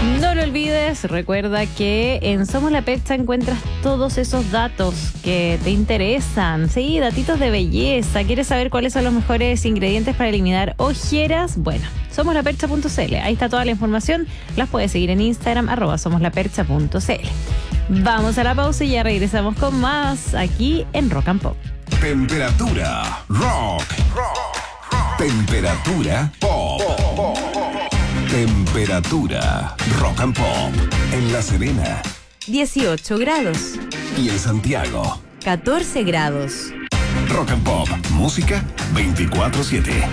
No lo olvides, recuerda que en Somos la Percha encuentras todos esos datos que te interesan. Sí, datitos de belleza. ¿Quieres saber cuáles son los mejores ingredientes para eliminar ojeras? Bueno, somoslapercha.cl. Ahí está toda la información. Las puedes seguir en Instagram, @somoslapercha.cl. Vamos a la pausa y ya regresamos con más aquí en Rock and Pop. Temperatura rock. Temperatura pop. Temperatura rock and pop. En La Serena, 18 grados. y en Santiago, 14 grados. Rock and Pop, música 24/7.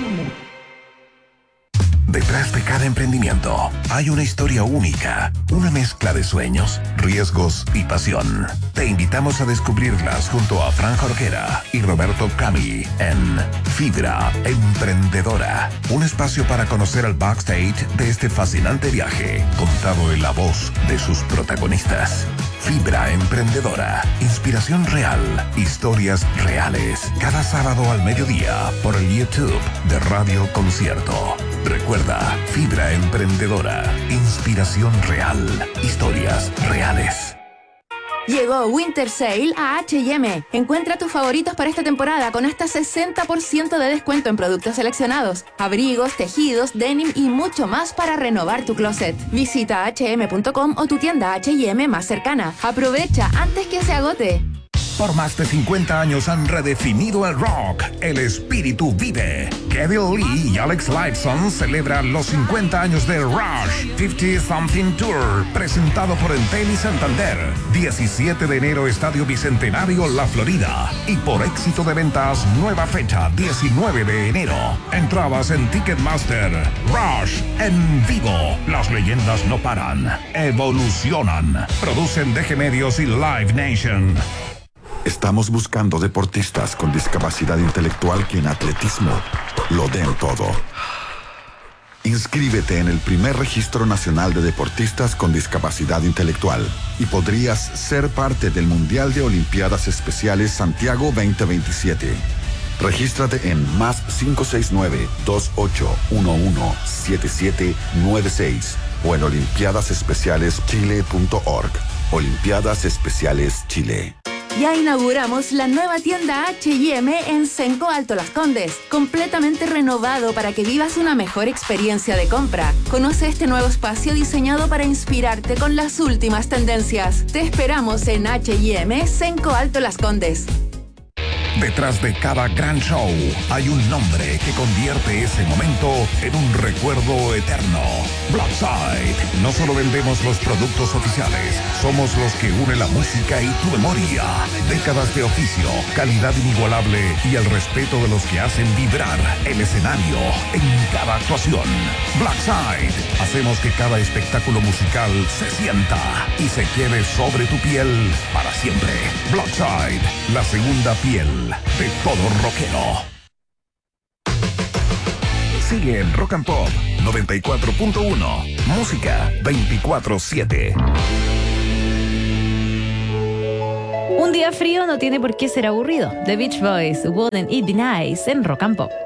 Detrás de cada emprendimiento hay una historia única, una mezcla de sueños, riesgos y pasión. Te invitamos a descubrirlas junto a Fran Jorquera y Roberto Cami en Fibra Emprendedora, un espacio para conocer al backstage de este fascinante viaje, contado en la voz de sus protagonistas. Fibra Emprendedora, inspiración real, historias reales. Cada sábado al mediodía por el YouTube de Radio Concierto. Recuerda, Fibra Emprendedora, inspiración real, historias reales. Llegó Winter Sale a H&M. Encuentra tus favoritos para esta temporada con hasta 60% de descuento en productos seleccionados, abrigos, tejidos, denim y mucho más para renovar tu closet. Visita hm.com o tu tienda H&M más cercana. Aprovecha antes que se agote. Por más de 50 años han redefinido el rock. El espíritu vive. Kevin Lee y Alex Lifeson celebran los 50 años de Rush 50 Something Tour, presentado por Entel y Santander. 17 de enero, Estadio Bicentenario, La Florida. Y por éxito de ventas, nueva fecha, 19 de enero. Entradas en Ticketmaster. Rush en vivo. Las leyendas no paran. Evolucionan. Producen DG Medios y Live Nation. Estamos buscando deportistas con discapacidad intelectual que en atletismo lo den todo. Inscríbete en el primer registro nacional de deportistas con discapacidad intelectual y podrías ser parte del Mundial de Olimpiadas Especiales Santiago 2027. Regístrate en +569 2811 7796 o en olimpiadasespecialeschile.org. Olimpiadas Especiales Chile. Ya inauguramos la nueva tienda H&M en Senco Alto Las Condes, completamente renovado para que vivas una mejor experiencia de compra. Conoce este nuevo espacio diseñado para inspirarte con las últimas tendencias. Te esperamos en H&M Senco Alto Las Condes. Detrás de cada gran show hay un nombre que convierte ese momento en un recuerdo eterno. Blackside. No solo vendemos los productos oficiales, somos los que unen la música y tu memoria. Décadas de oficio, calidad inigualable y el respeto de los que hacen vibrar el escenario en cada actuación. Blackside. Hacemos que cada espectáculo musical se sienta y se quede sobre tu piel para siempre. Blackside, la segunda piel de todo rockero. Sigue en Rock and Pop 94.1. Música 24/7. Un día frío no tiene por qué ser aburrido. The Beach Boys, Wouldn't It Be Nice en Rock and Pop.